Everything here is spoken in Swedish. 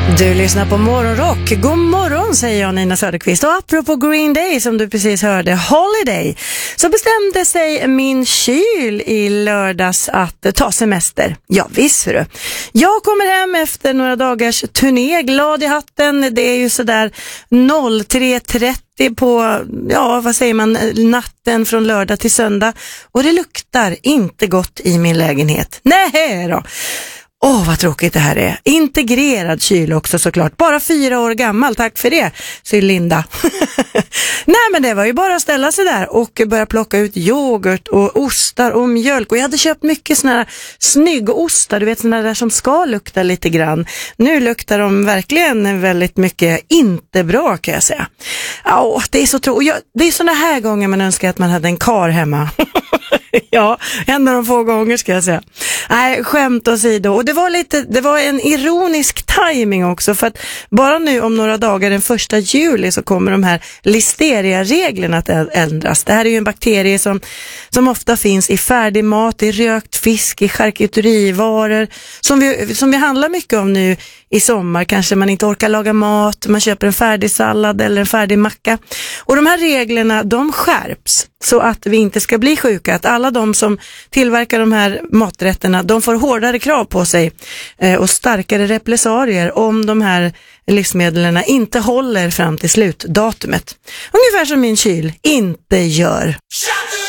Du lyssnar på Morgonrock. God morgon säger jag, Nina Söderqvist. Och apropå Green Day som du precis hörde, Holiday, så bestämde sig min kyl i lördags att ta semester. Ja visst du. Jag kommer hem efter några dagars turné, glad i hatten. Det är ju sådär 03:30 på, ja vad säger man, natten från lördag till söndag. Och det luktar inte gott i min lägenhet. Nej då. Vad tråkigt det här är. Integrerad kyl också såklart. Bara 4 år gammal, tack för det, säger Linda. Nej men det var ju bara att ställa sig där och börja plocka ut yoghurt och ostar och mjölk. Och jag hade köpt mycket såna här snyggostar, du vet såna där som ska lukta lite grann. Nu luktar de verkligen väldigt mycket inte bra kan jag säga. Ja, det är så tråkigt. Det är såna här gånger man önskar att man hade en kar hemma. Ja, en av de få gånger ska jag säga. Nej, skämt åsido. Och det var en ironisk timing också, för att bara nu om några dagar den 1 juli så kommer de här listeria-reglerna att ändras. Det här är ju en bakterie som ofta finns i färdig mat, i rökt fisk, i charkuterivaror som vi handlar mycket om nu i sommar. Kanske man inte orkar laga mat, man köper en färdig sallad eller en färdig macka. Och de här reglerna, de skärps så att vi inte ska bli sjuka. Att alla de som tillverkar de här maträtterna, de får hårdare krav på sig och starkare repressalier om de här livsmedlen inte håller fram till slutdatumet. Ungefär som min kyl inte gör.